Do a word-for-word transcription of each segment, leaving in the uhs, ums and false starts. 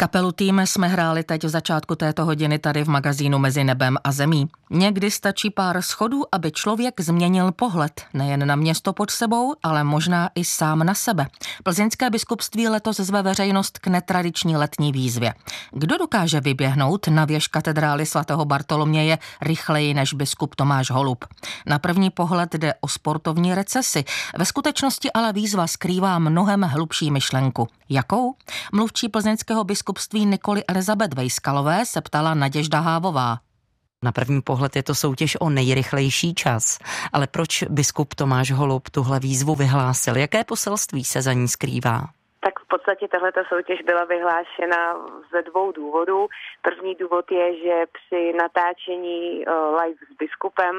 Kapelu Tým jsme hráli teď v začátku této hodiny tady v magazínu Mezi nebem a zemí. Někdy stačí pár schodů, aby člověk změnil pohled nejen na město pod sebou, ale možná i sám na sebe. Plzeňské biskupství letos zve veřejnost k netradiční letní výzvě. Kdo dokáže vyběhnout na věž katedrály svatého Bartoloměje rychleji než biskup Tomáš Holub? Na první pohled jde o sportovní recesi. Ve skutečnosti ale výzva skrývá mnohem hlubší myšlenku. Jakou? Mluvčí plzeňského biskupství Nikoly Elizabeth Vejskalové se ptala Naděžda Hávová. Na první pohled je to soutěž o nejrychlejší čas. Ale proč biskup Tomáš Holub tuhle výzvu vyhlásil? Jaké poselství se za ní skrývá? Tak v podstatě tahleta soutěž byla vyhlášena ze dvou důvodů. První důvod je, že při natáčení live s biskupem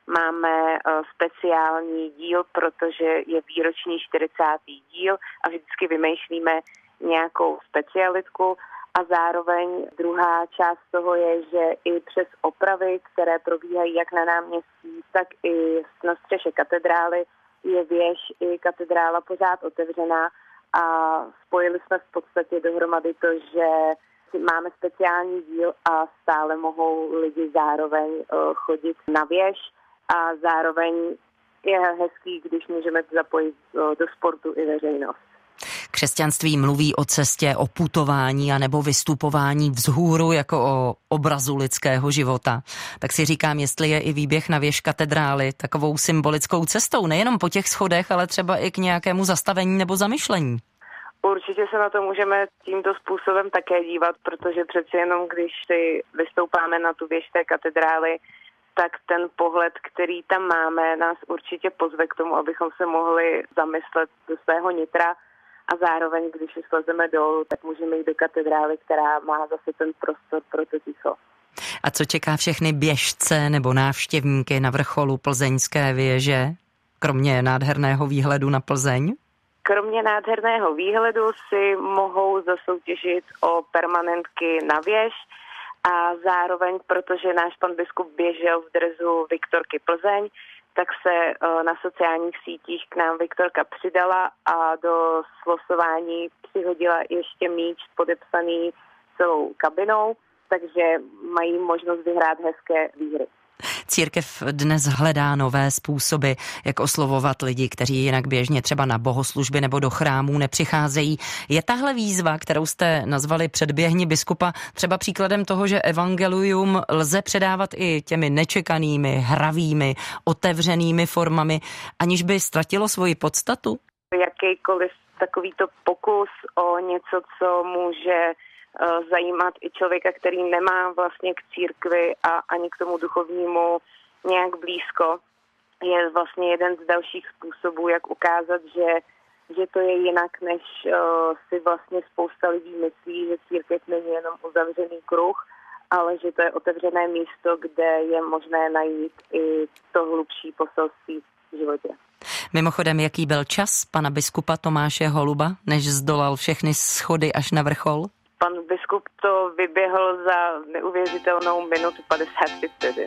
máme speciální díl, protože je výroční čtyřicátý díl a vždycky vymýšlíme nějakou specialitku. A zároveň druhá část toho je, že i přes opravy, které probíhají jak na náměstí, tak i na střeše katedrály, je věž i katedrála pořád otevřená a spojili jsme v podstatě dohromady to, že máme speciální díl a stále mohou lidi zároveň chodit na věž a zároveň je hezký, když můžeme zapojit do sportu i veřejnost. Křesťanství mluví o cestě, o putování a nebo vystupování vzhůru jako o obrazu lidského života. Tak si říkám, jestli je i výběh na věž katedrály takovou symbolickou cestou, nejenom po těch schodech, ale třeba i k nějakému zastavení nebo zamyšlení. Určitě se na to můžeme tímto způsobem také dívat, protože přeci jenom, když si vystoupáme na tu věž té katedrály, tak ten pohled, který tam máme, nás určitě pozve k tomu, abychom se mohli zamyslet do svého nitra. A zároveň, když ji slezeme dolů, tak můžeme jít do katedrály, která má zase ten prostor pro to ticho. A co čeká všechny běžce nebo návštěvníky na vrcholu Plzeňské věže, kromě nádherného výhledu na Plzeň? Kromě nádherného výhledu si mohou zasoutěžit o permanentky na věž a zároveň, protože náš pan biskup běžel v dresu Viktorky Plzeň, tak se na sociálních sítích k nám Viktorka přidala a do slosování přihodila ještě míč podepsaný celou kabinou, takže mají možnost vyhrát hezké výhry. Církev dnes hledá nové způsoby, jak oslovovat lidi, kteří jinak běžně třeba na bohoslužby nebo do chrámů nepřicházejí. Je tahle výzva, kterou jste nazvali Předběhni biskupa, třeba příkladem toho, že evangelium lze předávat i těmi nečekanými, hravými, otevřenými formami, aniž by ztratilo svoji podstatu? Jakýkoliv takovýto pokus o něco, co může zajímat i člověka, který nemá vlastně k církvi a ani k tomu duchovnímu nějak blízko, je vlastně jeden z dalších způsobů, jak ukázat, že, že to je jinak, než uh, si vlastně spousta lidí myslí, že církev není jenom uzavřený kruh, ale že to je otevřené místo, kde je možné najít i to hlubší poselství v životě. Mimochodem, jaký byl čas pana biskupa Tomáše Holuba, než zdolal všechny schody až na vrchol? Pan biskup to vyběhl za neuvěřitelnou minutu padesát tři vteřin.